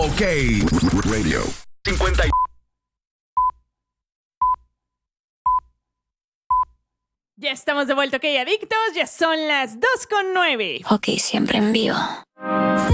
OK Radio 50. Ya estamos de vuelta, OK Adictos. Ya son las 2:09. OK, siempre en vivo.